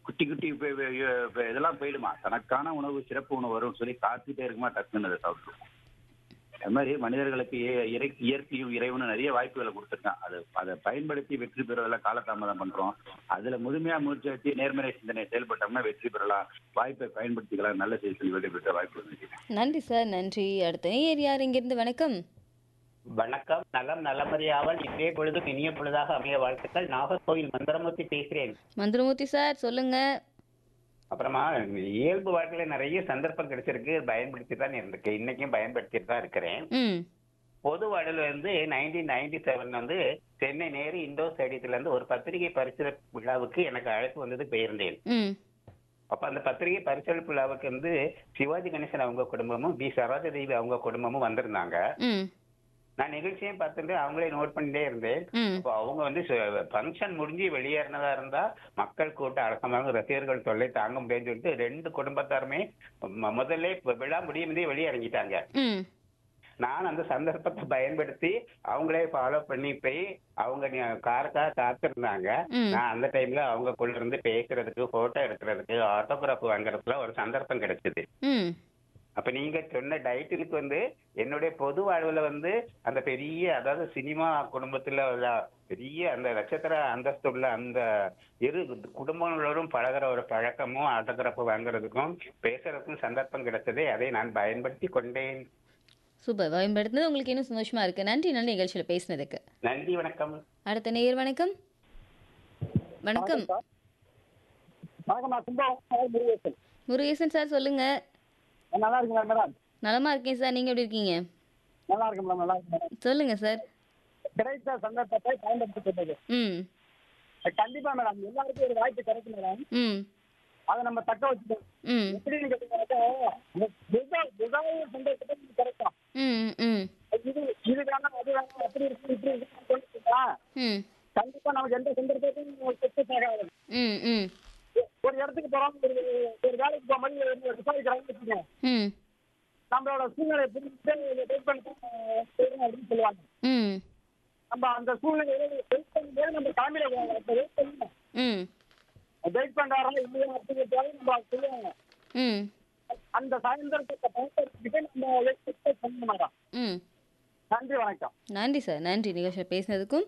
குட்டி குட்டி இதெல்லாம் போயிடுமா, தனக்கான உணவு சிறப்பு உணவு வரும்னு சொல்லி காத்துட்டே இருக்குமா, டக்குன்னு அதை சாப்பிட்டுருவோம். அது மாதிரி மனிதர்களுக்கு இயற்கையும் இறைவனும் நிறைய வாய்ப்புகளை கொடுத்துருக்கான். அதை பயன்படுத்தி வெற்றி பெறுவதில் காலதாமதம் பண்றோம். அதுல முழுமையா முயற்சி வச்சு நேர்மறை சிந்தனை செயல்பட்டோம்னா வெற்றி பெறலாம். வாய்ப்பை பயன்படுத்திக்கலாம். நல்ல செய்தி சொல்லி வெற்றி பெற்ற வாய்ப்பு இருக்கு. நன்றி சார், நன்றி. அடுத்த நேயர் யார் இங்கிருந்து? வணக்கம். வணக்கம். நலம் நலமறியாமல் இன்றைய பொழுதும் இனிய பொழுதாக அமைய வாழ்த்துக்கள். நாகர்கோவில் மந்திரமூர்த்தி பேசுகிறேன். மந்திரமூர்த்தி சார் சொல்லுங்க. அப்புறமா இயல்பு வாழ்க்கையில நிறைய சந்தர்ப்பம் கிடைச்சிருக்கு, பயன்படுத்தி தான் இருந்திருக்கு. இன்னைக்கும் பயன்படுத்திட்டு தான் இருக்கிறேன். ம் பொது வாழ்வில் 1997 சென்னை நேரு இண்டோர் ஸ்டேடியத்துல இருந்து ஒரு பத்திரிகை பரிசளிப்பு விழாவுக்கு எனக்கு அழைப்பு வந்தது, போயிருந்தேன். ம் அப்ப அந்த பத்திரிகை பரிசளிப்பு விழாவுக்கு சிவாஜி கணேசன் அவங்க குடும்பமும் பி சரோஜா தேவி அவங்க குடும்பமும் வந்திருந்தாங்க. ம் நான் நிகழ்ச்சியும் பார்த்துட்டு அவங்களே நோட் பண்ணிட்டே இருந்தேன். ம் இப்போ அவங்க ஃபங்க்ஷன் முடிஞ்சு வெளியேறினதா இருந்தா மக்கள் கூட்டம் அடக்கமாக ரசிகர்கள் தொல்லை தாங்க முடியும்னு சொல்லிட்டு 2 குடும்பத்தாருமே முதல்ல விழா முடியும் வெளியே இறங்கிட்டாங்க. ம் நான் அந்த சந்தர்ப்பத்தை பயன்படுத்தி அவங்களே ஃபாலோ பண்ணி போய் அவங்க காருக்காக காத்திருந்தாங்க. ம் நான் அந்த டைம்ல அவங்க கூட இருந்து பேசுறதுக்கு, போட்டோ எடுக்கிறதுக்கு, ஆட்டோகிராஃப் வாங்குறதுக்குலாம் ஒரு சந்தர்ப்பம் கிடைச்சது. ம் அப்ப நீங்க சொன்ன டைட்டிலுக்கு என்னுடைய பொது வாழ்வுல அந்த பெரிய, அதாவது சினிமா குடும்பத்துல உள்ள பெரிய அந்த நட்சத்திர அந்தஸ்து உள்ள அந்த இரு குடும்பங்களோடும் பழகிற ஒரு பழக்கமும் ஆட்டோகிராஃப் வாங்குறதுக்கும் பேசுறதுக்கும் சந்தர்ப்பம் கிடைச்சதே, அதை நான் பயன்படுத்தி கொண்டேன். சூப்பர். பயன்படுத்தினது உங்களுக்கு இன்னும் சந்தோஷமா இருக்கு. நன்றி, நல்ல நிகழ்ச்சியில பேசினதுக்கு. நன்றி, வணக்கம். அடுத்த நேயர் வணக்கம். வணக்கம். வணக்கம். நான் கும்பகோணம் முருகேசன். முருகேசன் சார் சொல்லுங்க. நல்லா இருக்கீங்களா மேடம்? நலமா இருக்கேன் சார், நீங்க எப்படி இருக்கீங்க? நல்லா இருக்கு மேடம். நல்லா இருக்கு மேடம். சொல்லுங்க சார். கிடைத்த சந்தர்ப்பத்தை பயன்படுத்தி கொண்டது. ம் கண்டிப்பா மேடம், எல்லாருக்கும் ஒரு வாய்ப்பு கிடைக்கும் மேடம். ம் அதை நம்ம தக்க வச்சுக்கணும். ம் எப்படின்னு கேட்டீங்கன்னா, சந்தர்ப்பத்தை கிடைக்கும். ம் ம் இது வேணாம், அது வேணாம், அப்படி இருக்கு, இப்படி இருக்கு. ம் கண்டிப்பா நமக்கு எந்த சந்தர்ப்பத்தையும் சக்சஸ் ஆகாது. ம் ம் ஒரு இடத்துக்கு போறோம், ஒரு வேலைக்கு போக மாதிரி விசாரிக்கிறாங்கன்னு வச்சுக்கோங்க. ம் நம்மளோட சூழ்நிலை புரிஞ்சுட்டு வெயிட் பண்ணிட்டு அப்படின்னு சொல்லுவாங்க. ம் நம்ம அந்த சூழ்நிலையை வெயிட் பண்ணும்போது நம்ம தலைமையில வெயிட் பண்ணணும். ம் வெயிட் பண்றாரா இல்லையா அப்படிங்கிறதால நம்ம சொல்லுவாங்க. ம் அந்த சாயந்தரத்தை பயன்படுத்திக்கிட்டு நம்ம எக்ஸ்பெக்ட் பண்ண மாட்டோம். ம் நன்றி, வணக்கம். நன்றி சார், நன்றி நிகழ்ச்சியில் பேசினதுக்கும்.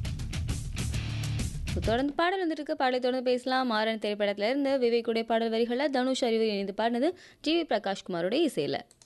தொடர்ந்து பாடல் வந்துட்டு இருக்கு. பாடலை தொடர்ந்து பேசலாம். மாறன் திரைப்படத்திலிருந்து விவேக்குடைய பாடல் வரிகளை தனுஷ் அறிவு இணைந்து பாடினது ஜி வி பிரகாஷ்குமாரோட இசையில்.